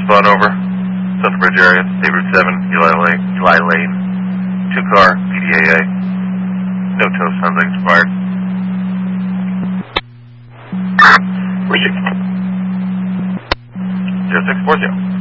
Spawn over. Central Bridge area, State Route 7, Eli Lane. 2-car, PDAA. No tow signs expired. Where's it? 0640.